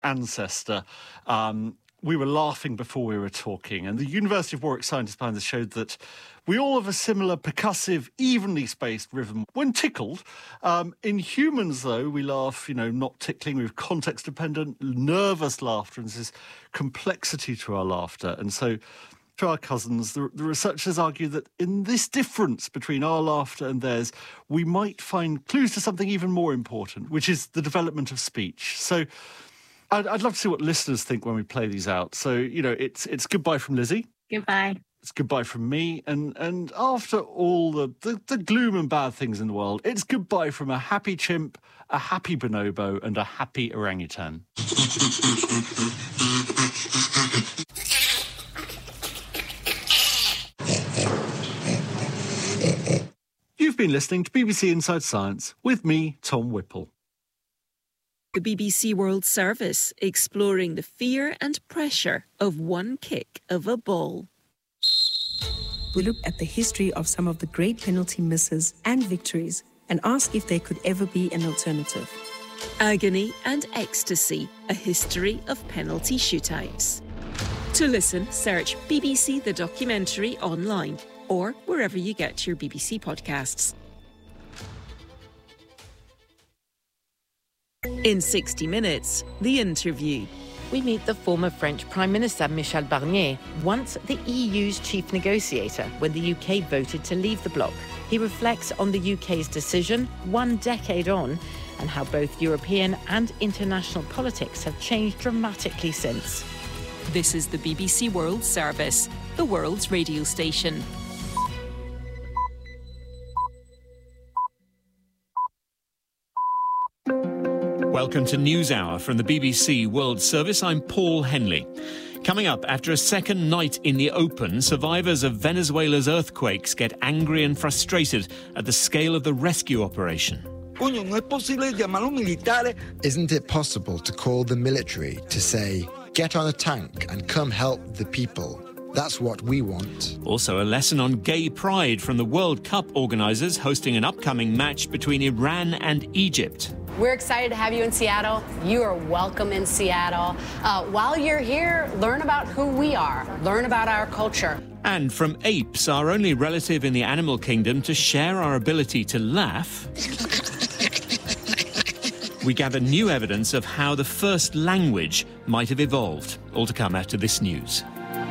ancestor. We were laughing before we were talking, and the University of Warwick scientists behind this showed that we all have a similar percussive, evenly spaced rhythm when tickled. In humans, though, we laugh, not tickling. We have context-dependent, nervous laughter, and there's this complexity to our laughter. And so, to our cousins, the researchers argue that in this difference between our laughter and theirs, we might find clues to something even more important, which is the development of speech. So I'd love to see what listeners think when we play these out. So, it's goodbye from Lizzie. Goodbye. It's goodbye from me. And after all the gloom and bad things in the world, it's goodbye from a happy chimp, a happy bonobo, and a happy orangutan. You've been listening to BBC Inside Science with me, Tom Whipple. The BBC World Service, exploring the fear and pressure of one kick of a ball. We look at the history of some of the great penalty misses and victories and ask if there could ever be an alternative. Agony and Ecstasy, a history of penalty shootouts. To listen, search BBC The Documentary online or wherever you get your BBC podcasts. In 60 Minutes, The Interview. We meet the former French Prime Minister Michel Barnier, once the EU's chief negotiator when the UK voted to leave the bloc. He reflects on the UK's decision 1 decade on and how both European and international politics have changed dramatically since. This is the BBC World Service, the world's radio station. Welcome to NewsHour from the BBC World Service. I'm Paul Henley. Coming up, after a second night in the open, survivors of Venezuela's earthquakes get angry and frustrated at the scale of the rescue operation. Isn't it possible to call the military to say, get on a tank and come help the people? That's what we want. Also, a lesson on gay pride from the World Cup organisers hosting an upcoming match between Iran and Egypt. We're excited to have you in Seattle. You are welcome in Seattle. While you're here, learn about who we are. Learn about our culture. And from apes, our only relative in the animal kingdom, to share our ability to laugh, we gather new evidence of how the first language might have evolved. All to come after this news.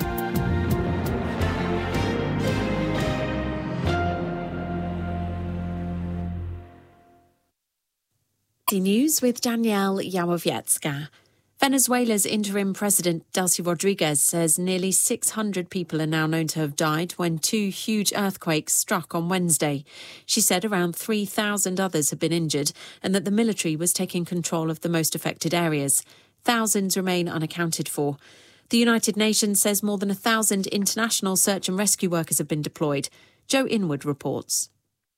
News with Danielle Yałowiecka. Venezuela's interim president, Delcy Rodriguez, says nearly 600 people are now known to have died when 2 huge earthquakes struck on Wednesday. She said around 3,000 others have been injured and that the military was taking control of the most affected areas. Thousands remain unaccounted for. The United Nations says more than 1,000 international search and rescue workers have been deployed. Joe Inwood reports.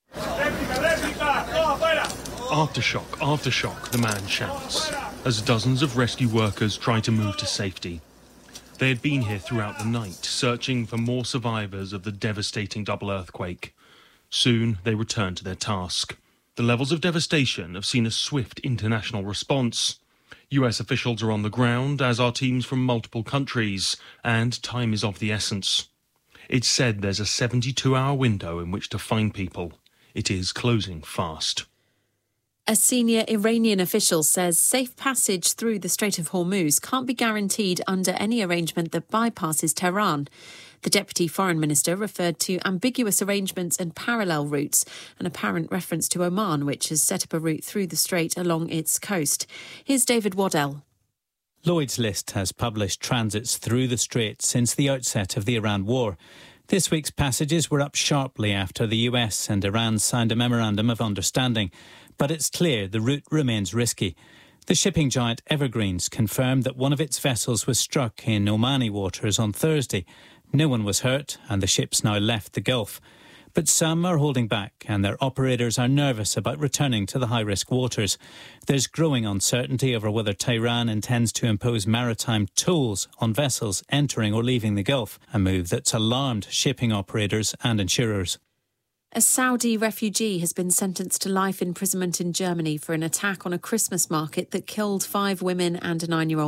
Aftershock, aftershock, the man shouts, as dozens of rescue workers try to move to safety. They had been here throughout the night, searching for more survivors of the devastating double earthquake. Soon, they return to their task. The levels of devastation have seen a swift international response. US officials are on the ground, as are teams from multiple countries, and time is of the essence. It's said there's a 72-hour window in which to find people. It is closing fast. A senior Iranian official says safe passage through the Strait of Hormuz can't be guaranteed under any arrangement that bypasses Tehran. The Deputy Foreign Minister referred to ambiguous arrangements and parallel routes, an apparent reference to Oman, which has set up a route through the strait along its coast. Here's David Waddell. Lloyd's List has published transits through the strait since the outset of the Iran war. This week's passages were up sharply after the US and Iran signed a memorandum of understanding. But it's clear the route remains risky. The shipping giant Evergreens confirmed that one of its vessels was struck in Omani waters on Thursday. No one was hurt and the ship's now left the Gulf. But some are holding back and their operators are nervous about returning to the high-risk waters. There's growing uncertainty over whether Tehran intends to impose maritime tolls on vessels entering or leaving the Gulf, a move that's alarmed shipping operators and insurers. A Saudi refugee has been sentenced to life imprisonment in Germany for an attack on a Christmas market that killed 5 women and a 9-year-old